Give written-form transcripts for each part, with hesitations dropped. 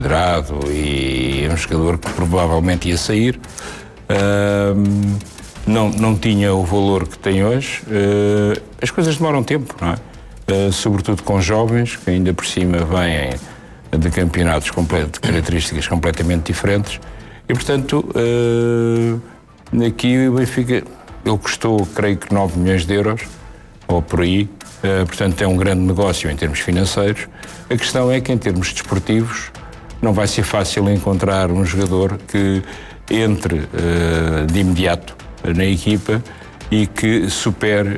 considerado e é um jogador que provavelmente ia sair. Não tinha o valor que tem hoje. As coisas demoram tempo, não é? Sobretudo com jovens, que ainda por cima vêm de campeonatos de características completamente diferentes. E, portanto, aqui o Benfica, ele custou, creio que 9 milhões de euros, ou por aí. Portanto, é um grande negócio em termos financeiros. A questão é que, em termos desportivos, não vai ser fácil encontrar um jogador que entre de imediato na equipa e que supere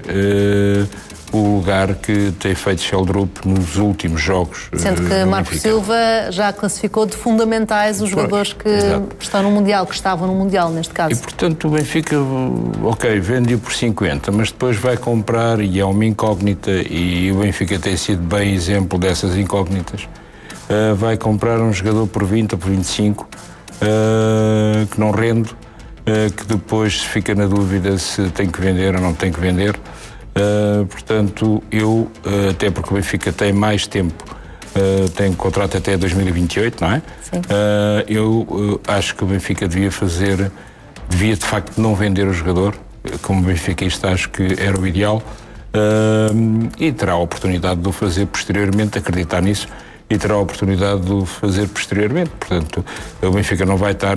o lugar que tem feito Sheldrup nos últimos jogos. Sendo que Marco Silva já classificou de fundamentais os jogadores que estão no Mundial, que estavam no Mundial neste caso. E portanto o Benfica, vende-o por 50, mas depois vai comprar, e é uma incógnita, e o Benfica tem sido bem exemplo dessas incógnitas, vai comprar um jogador por 20 ou por 25, que não rende, que depois fica na dúvida se tem que vender ou não tem que vender. Portanto, até porque o Benfica tem mais tempo, tem contrato até 2028, não é? Sim. Eu acho que o Benfica devia de facto não vender o jogador, como benfiquista acho que era o ideal, e terá a oportunidade de o fazer posteriormente, acreditar nisso, e terá a oportunidade de o fazer posteriormente. Portanto, o Benfica não vai estar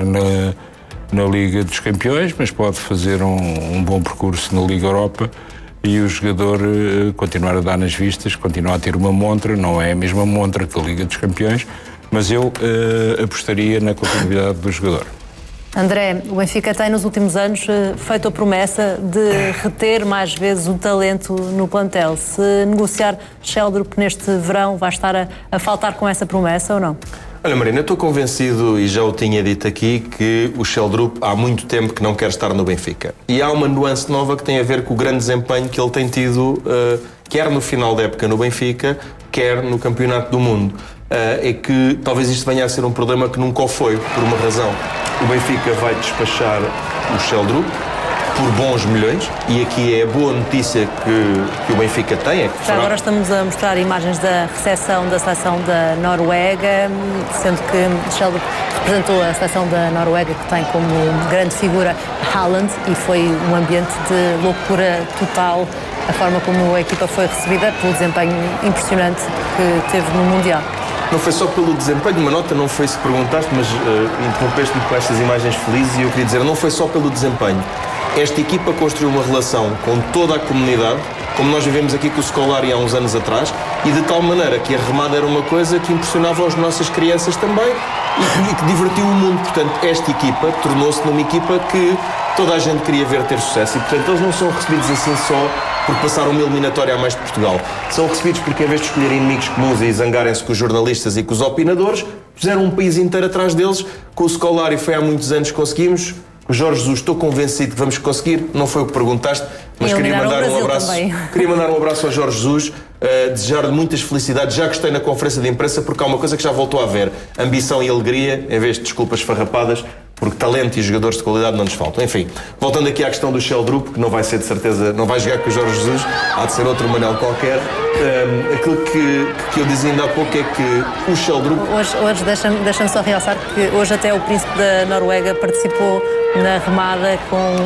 na Liga dos Campeões, mas pode fazer um bom percurso na Liga Europa e o jogador continuar a dar nas vistas, continuar a ter uma montra, não é a mesma montra que a Liga dos Campeões, mas eu apostaria na continuidade do jogador. André, o Benfica tem nos últimos anos feito a promessa de reter mais vezes o talento no plantel. Se negociar Sheldrup neste verão, vai estar a faltar com essa promessa ou não? Olha, Marina, eu estou convencido, e já o tinha dito aqui, que o Sheldrup há muito tempo que não quer estar no Benfica. E há uma nuance nova que tem a ver com o grande desempenho que ele tem tido, quer no final da época no Benfica, quer no Campeonato do Mundo. É que talvez isto venha a ser um problema que nunca o foi, por uma razão. O Benfica vai despachar o Sheldrup por bons milhões, e aqui é a boa notícia que o Benfica tem. É que já agora estamos a mostrar imagens da recepção da seleção da Noruega, sendo que Sheldrup representou a seleção da Noruega, que tem como grande figura Haaland, e foi um ambiente de loucura total a forma como a equipa foi recebida, pelo desempenho impressionante que teve no Mundial. Não foi só pelo desempenho, uma nota, não foi isso que perguntaste, mas interrompeste-me com estas imagens felizes, e eu queria dizer, não foi só pelo desempenho. Esta equipa construiu uma relação com toda a comunidade, como nós vivemos aqui com o Scolari há uns anos atrás, e de tal maneira que a remada era uma coisa que impressionava as nossas crianças também e que divertiu o mundo. Portanto, esta equipa tornou-se numa equipa que toda a gente queria ver ter sucesso, e portanto eles não são recebidos assim só porque passaram uma eliminatória a mais de Portugal. São recebidos porque, em vez de escolherem inimigos comuns e zangarem-se com os jornalistas e com os opinadores, puseram um país inteiro atrás deles. Com o Scolari foi há muitos anos que conseguimos. O Jorge Jesus, estou convencido que vamos conseguir. Não foi o que perguntaste, mas queria mandar um abraço. Queria mandar um abraço ao Jorge Jesus, desejar-lhe muitas felicidades. Já gostei na conferência de imprensa, porque há uma coisa que já voltou a haver: ambição e alegria, em vez de desculpas farrapadas, porque talento e jogadores de qualidade não nos faltam. Enfim, voltando aqui à questão do Sheldrup, que não vai ser de certeza, não vai jogar com o Jorge Jesus, há de ser outro Manel qualquer. Aquilo que eu dizia ainda há pouco é que o Sheldrup... Hoje deixa-me só realçar que hoje até o príncipe da Noruega participou na remada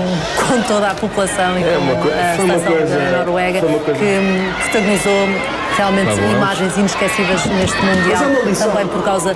com toda a população e com a seleção da Noruega, que protagonizou realmente imagens inesquecíveis neste Mundial, também por causa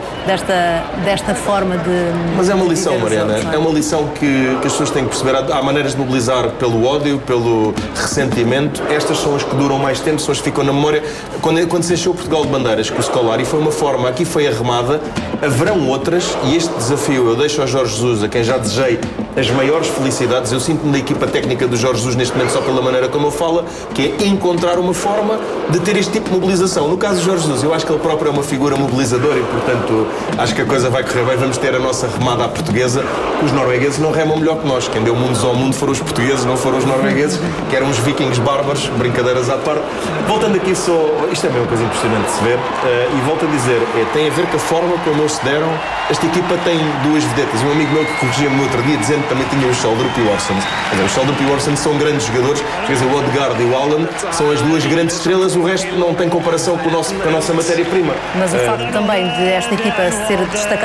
desta forma de... Mas é uma lição, Mariana, é uma lição que as pessoas têm que perceber. Há maneiras de mobilizar pelo ódio, pelo ressentimento. Estas são as que duram mais tempo, são as que ficam na memória. Quando se encheu Portugal de bandeiras com o Scolari, foi uma forma, aqui foi a remada, haverão outras, e este desafio eu deixo ao Jorge Jesus, a quem já desejei as maiores felicidades. Eu sinto-me da equipa técnica do Jorge Jesus neste momento só pela maneira como ele fala, que é encontrar uma forma de ter este tipo de mobilização. No caso do Jorge Jesus, eu acho que ele próprio é uma figura mobilizadora, e portanto acho que a coisa vai correr bem. Vamos ter a nossa remada à portuguesa. Os noruegueses não remam melhor que nós. Quem deu mundos ao mundo foram os portugueses, não foram os noruegueses, que eram os vikings bárbaros. Brincadeiras à parte. Voltando aqui só, isto é uma coisa impressionante de se ver, e volto a dizer, tem a ver com a forma como eles se deram esta equipa tem duas vedetas. Um amigo meu que corrigia-me no outro dia dizendo que também tinha o Sheldrup e o Orsons. Os Sheldrup e o Orsons são grandes jogadores, quer dizer, o Odegaard e o Haaland são as duas grandes estrelas, o resto não tem comparação com a nossa matéria-prima. Mas o facto também de esta equipa ser destacada